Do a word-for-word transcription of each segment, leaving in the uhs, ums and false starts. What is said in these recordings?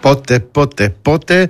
Πότε, πότε, πότε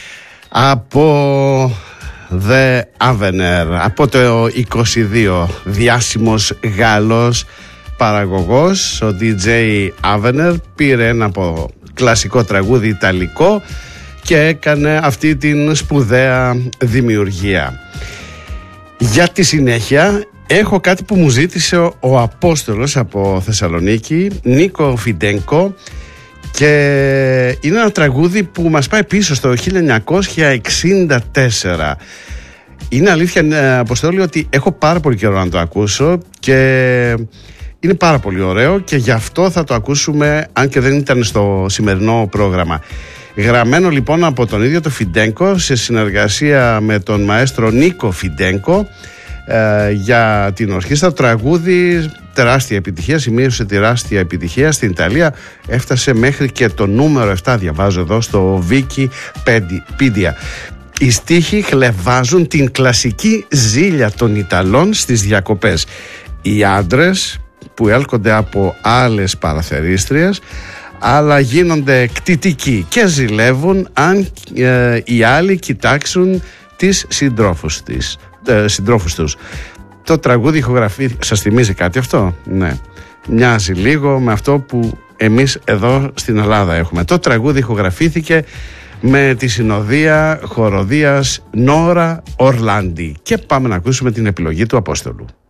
από The Avener, από το είκοσι δύο, διάσημος Γάλλος παραγωγός, ο ντι τζέι Avener πήρε ένα από κλασικό τραγούδι ιταλικό και έκανε αυτή την σπουδαία δημιουργία. Για τη συνέχεια έχω κάτι που μου ζήτησε ο, ο Απόστολος από Θεσσαλονίκη, Νίκο Φιντένκο, και είναι ένα τραγούδι που μας πάει πίσω στο χίλια εννιακόσια εξήντα τέσσερα. Είναι αλήθεια, Αποστόλη, ότι έχω πάρα πολύ καιρό να το ακούσω και είναι πάρα πολύ ωραίο και γι' αυτό θα το ακούσουμε, αν και δεν ήταν στο σημερινό πρόγραμμα. Γραμμένο λοιπόν από τον ίδιο τον Φιντένκο σε συνεργασία με τον μαέστρο Νίκο Φιντένκο ε, για την ορχήστρα. Το τραγούδι τεράστια επιτυχία, σημείωσε τεράστια επιτυχία στην Ιταλία, έφτασε μέχρι και το νούμερο επτά, διαβάζω εδώ στο Wikipedia. Οι στίχοι χλευάζουν την κλασική ζήλια των Ιταλών στις διακοπές. Οι άντρες που έλκονται από άλλες παραθερίστριες, αλλά γίνονται κτητικοί και ζηλεύουν αν ε, οι άλλοι κοιτάξουν τις συντρόφους, της, ε, συντρόφους τους. Το τραγούδι ηχογραφεί, σας θυμίζει κάτι αυτό? Ναι, μοιάζει λίγο με αυτό που εμείς εδώ στην Ελλάδα έχουμε. Το τραγούδι ηχογραφήθηκε με τη συνοδεία χοροδίας Νόρα Ορλάντι και πάμε να ακούσουμε την επιλογή του Απόστολου.